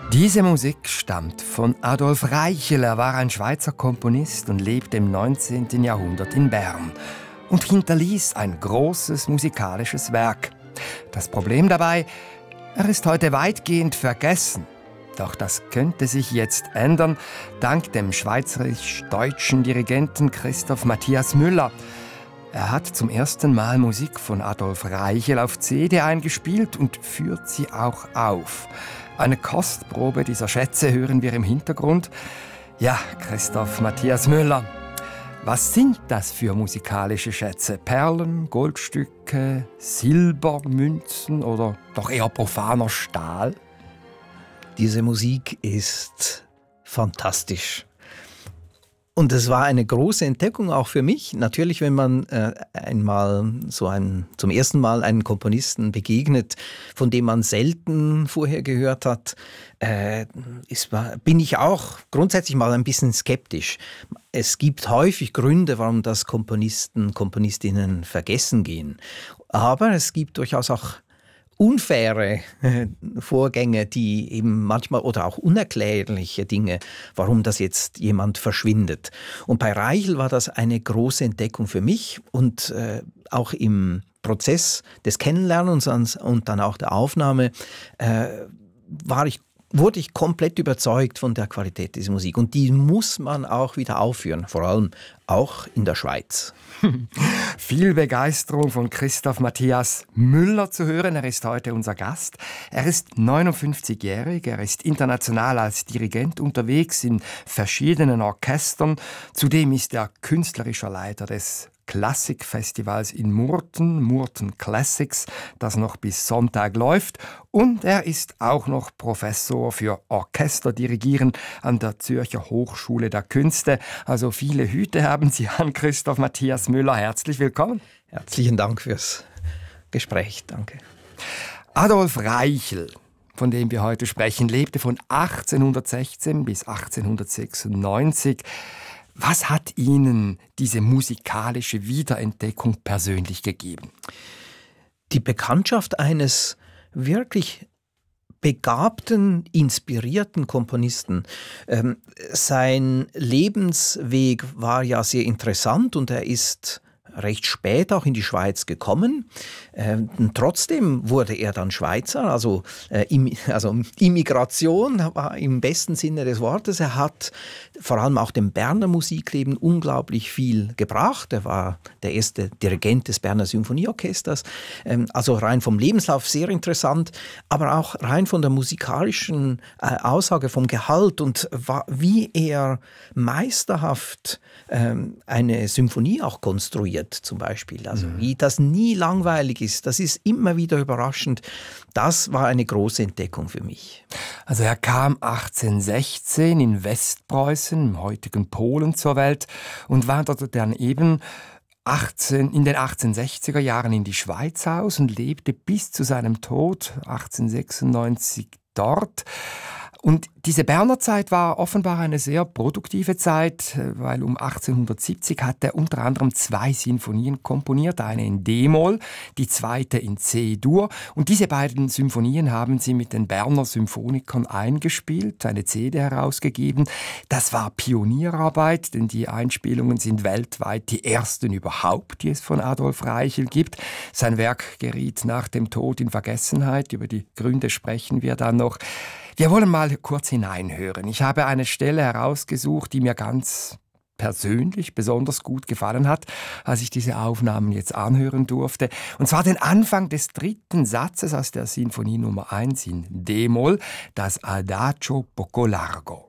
Diese Musik stammt von Adolf Reichel. Er war ein Schweizer Komponist und lebte im 19. Jahrhundert in Bern und hinterließ ein großes musikalisches Werk. Das Problem dabei, er ist heute weitgehend vergessen. Doch das könnte sich jetzt ändern, dank dem schweizerisch-deutschen Dirigenten Christoph Matthias Müller. Er hat zum ersten Mal Musik von Adolf Reichel auf CD eingespielt und führt sie auch auf. Eine Kostprobe dieser Schätze hören wir im Hintergrund. Ja, Christoph Matthias Müller. Was sind das für musikalische Schätze? Perlen, Goldstücke, Silbermünzen oder doch eher profaner Stahl? Diese Musik ist fantastisch. Und es war eine große Entdeckung auch für mich. Natürlich, wenn man zum ersten Mal einen Komponisten begegnet, von dem man selten vorher gehört hat, bin ich auch grundsätzlich mal ein bisschen skeptisch. Es gibt häufig Gründe, warum das Komponisten, Komponistinnen vergessen gehen. Aber es gibt durchaus auch unfaire Vorgänge, die eben manchmal oder auch unerklärliche Dinge, warum das jetzt jemand verschwindet. Und bei Reichel war das eine große Entdeckung für mich und auch im Prozess des Kennenlernens und dann auch der Aufnahme wurde ich komplett überzeugt von der Qualität dieser Musik. Und die muss man auch wieder aufführen, vor allem auch in der Schweiz. Viel Begeisterung von Christoph Matthias Müller zu hören. Er ist heute unser Gast. Er ist 59-jährig, er ist international als Dirigent unterwegs in verschiedenen Orchestern. Zudem ist er künstlerischer Leiter des Klassikfestivals in Murten, Murten Classics, das noch bis Sonntag läuft. Und er ist auch noch Professor für Orchesterdirigieren an der Zürcher Hochschule der Künste. Also viele Hüte haben Sie an, Christoph Matthias Müller. Herzlich willkommen. Herzlichen Dank fürs Gespräch. Danke. Adolf Reichel, von dem wir heute sprechen, lebte von 1816 bis 1896. Was hat Ihnen diese musikalische Wiederentdeckung persönlich gegeben? Die Bekanntschaft eines wirklich begabten, inspirierten Komponisten. Sein Lebensweg war ja sehr interessant und er ist recht spät auch in die Schweiz gekommen. Trotzdem wurde er dann Schweizer, also Immigration war im besten Sinne des Wortes. Er hat vor allem auch dem Berner Musikleben unglaublich viel gebracht. Er war der erste Dirigent des Berner Symphonieorchesters. Also rein vom Lebenslauf sehr interessant, aber auch rein von der musikalischen Aussage, vom Gehalt und wie er meisterhaft eine Symphonie auch konstruiert. Zum Beispiel. Also wie das nie langweilig ist, das ist immer wieder überraschend. Das war eine große Entdeckung für mich. Also er kam 1816 in Westpreußen, im heutigen Polen, zur Welt und wanderte dann eben in den 1860er Jahren in die Schweiz aus und lebte bis zu seinem Tod 1896 dort. Und diese Berner Zeit war offenbar eine sehr produktive Zeit, weil um 1870 hat er unter anderem 2 Sinfonien komponiert, eine in D-Moll, die zweite in C-Dur. Und diese beiden Symphonien haben sie mit den Berner Symphonikern eingespielt, eine CD herausgegeben. Das war Pionierarbeit, denn die Einspielungen sind weltweit die ersten überhaupt, die es von Adolf Reichel gibt. Sein Werk geriet nach dem Tod in Vergessenheit, über die Gründe sprechen wir dann noch. Wir wollen mal kurz hineinhören. Ich habe eine Stelle herausgesucht, die mir ganz persönlich besonders gut gefallen hat, als ich diese Aufnahmen jetzt anhören durfte. Und zwar den Anfang des 3. Satzes aus der Sinfonie Nummer 1 in D-Moll, das Adagio poco largo.